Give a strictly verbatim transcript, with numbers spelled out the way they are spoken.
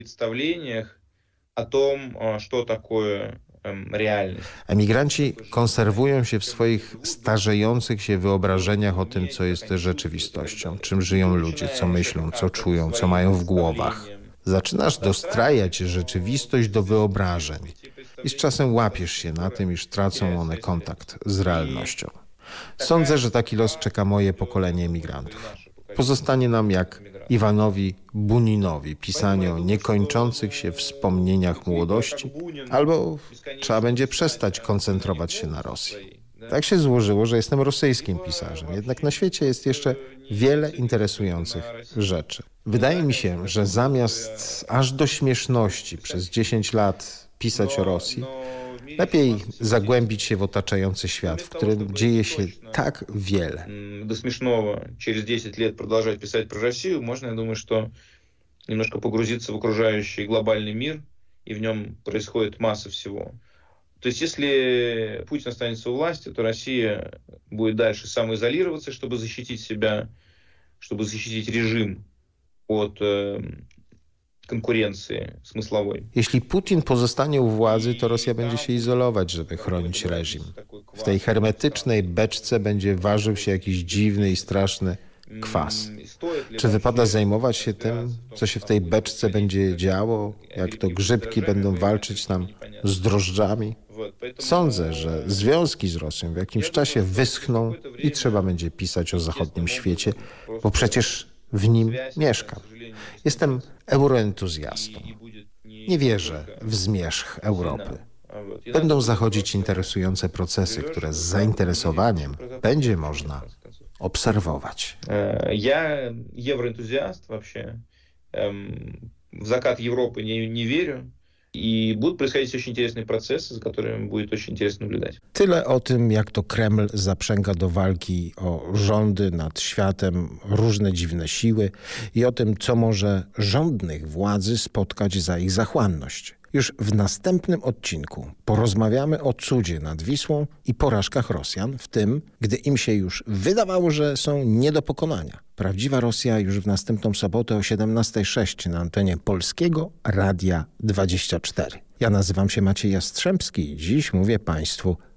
Представлениях о том, что такое realność. Emigranci konserwują się w swoich starzejących się wyobrażeniach o tym, co jest rzeczywistością, czym żyją ludzie, co myślą, co czują, co mają w głowach. Zaczynasz dostrajać rzeczywistość do wyobrażeń i z czasem łapiesz się na tym, iż tracą one kontakt z realnością. Sądzę, że taki los czeka moje pokolenie emigrantów. Pozostanie nam jak Iwanowi Buninowi pisanie o niekończących się wspomnieniach młodości, albo trzeba będzie przestać koncentrować się na Rosji. Tak się złożyło, że jestem rosyjskim pisarzem, jednak na świecie jest jeszcze wiele interesujących rzeczy. Wydaje mi się, że zamiast aż do śmieszności przez dziesięć lat pisać o Rosji, lepiej zagłębić się w otaczający świat, w którym dzieje się tak wiele. До смешного через десять лет продолжать писать про Россию, можно, я думаю, что немножко погрузиться в окружающий глобальный мир, и в нем происходит масса всего. То есть если Путин останется у власти, то Россия будет дальше самоизолироваться, чтобы защитить себя, чтобы защитить режим от konkurencji smysłowej. Jeśli Putin pozostanie u władzy, to Rosja będzie się izolować, żeby chronić reżim. W tej hermetycznej beczce będzie ważył się jakiś dziwny i straszny kwas. Czy wypada zajmować się tym, co się w tej beczce będzie działo, jak to grzybki będą walczyć tam z drożdżami? Sądzę, że związki z Rosją w jakimś czasie wyschną i trzeba będzie pisać o zachodnim świecie, bo przecież w nim mieszkam. Jestem euroentuzjastą. Nie wierzę w zmierzch Europy. Będą zachodzić interesujące procesy, które z zainteresowaniem będzie można obserwować. Ja euroentuzjast вообще. W zakład Europy nie, nie wierzę. I будут происходить очень интересные процессы, за которыми будет очень интересно наблюдать. Tyle o tym, jak to Kreml zaprzęga do walki o rządy nad światem różne dziwne siły i o tym, co może rządnych władzy spotkać za ich zachłanność. Już w następnym odcinku porozmawiamy o cudzie nad Wisłą i porażkach Rosjan, w tym, gdy im się już wydawało, że są nie do pokonania. Prawdziwa Rosja już w następną sobotę o siedemnasta sześć na antenie Polskiego Radia dwadzieścia cztery. Ja nazywam się Maciej Jastrzębski i dziś mówię Państwu